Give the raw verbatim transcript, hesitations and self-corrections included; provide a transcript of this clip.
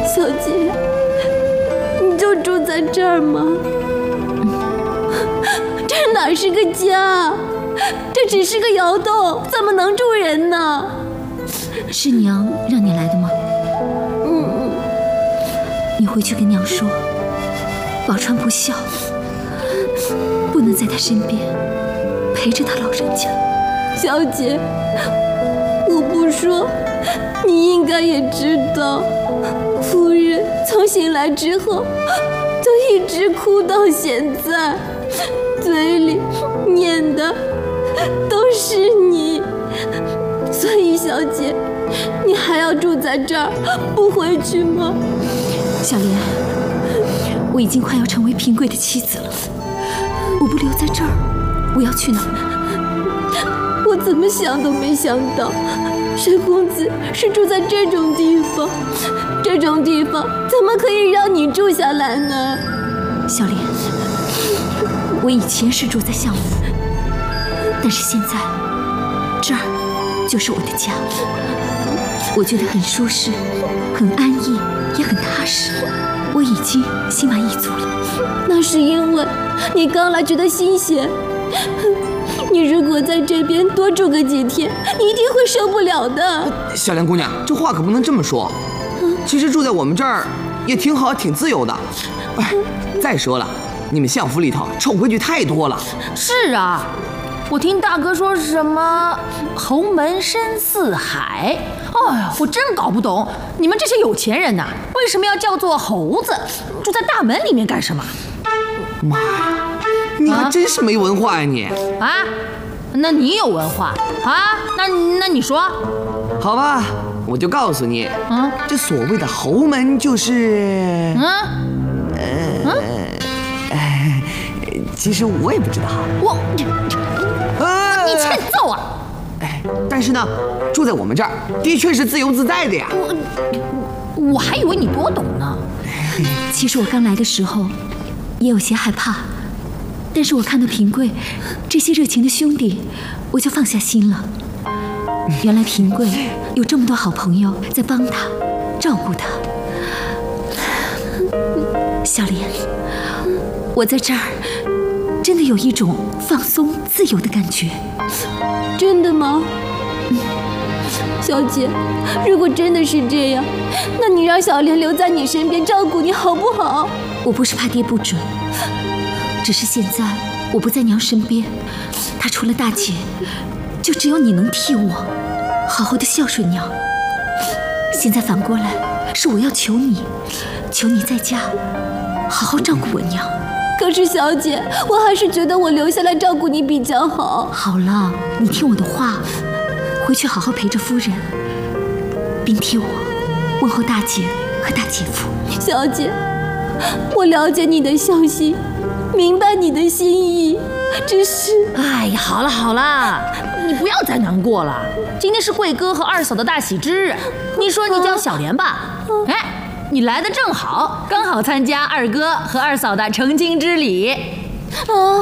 小姐，你就住在这儿吗？这哪是个家？这只是个窑洞，怎么能住人呢？ 是娘让你来的吗？ 嗯， 你回去跟娘说，宝钏不孝，不能在她身边陪着她老人家。 小姐，我不说，你应该也知道，夫人从醒来之后就一直哭到现在，嘴里念的都是你，所以小姐，你还要住在这儿不回去吗？ 小莲，我已经快要成为平贵的妻子了，我不留在这儿，我要去哪儿？ 我怎么想都没想到，沈公子是住在这种地方，这种地方怎么可以让你住下来呢？ 小莲，我以前是住在巷子，但是现在这儿就是我的家，我觉得很舒适，很安逸，也很踏实，我已经心满意足了。 那是因为你刚来觉得新鲜，你如果在这边多住个几天，你一定会受不了的。 小莲姑娘，这话可不能这么说。其实住在我们这儿也挺好，挺自由的。哎，再说了，你们相府里头臭规矩太多了。 是啊，我听大哥说什么侯门深似海，哎呀，我真搞不懂，你们这些有钱人呐、啊，为什么要叫做猴子？住在大门里面干什么？ 妈呀，你还真是没文化呀、啊、你！ 啊，那你有文化啊？那那你说？ 好吧，我就告诉你， 嗯， 这所谓的侯门就是， 嗯， 呃，哎、嗯，其实我也不知道。 我， 呃、 你欠揍啊！ 哎，但是呢，住在我们这儿的确是自由自在的呀。 我我还以为你多懂呢。 其实我刚来的时候也有些害怕，但是我看到平贵这些热情的兄弟，我就放下心了。原来平贵有这么多好朋友在帮他照顾他。小莲，我在这儿真的有一种放松自由的感觉。 真的吗？嗯，小姐，如果真的是这样，那你让小莲留在你身边照顾你好不好？ 我不是怕爹不准，只是现在我不在娘身边，她除了大姐，就只有你能替我好好的孝顺娘。现在反过来是我要求你，求你在家好好照顾我娘。 可是小姐，我还是觉得我留下来照顾你比较好。 好了，你听我的话，回去好好陪着夫人，并替我问候大姐和大姐夫。 小姐，我了解你的孝心，明白你的心意，只是…… 哎呀，好了好了，你不要再难过了。今天是贵哥和二嫂的大喜之日，你说你叫小莲吧，哎，你来的正好，刚好参加二哥和二嫂的成亲之礼。 啊。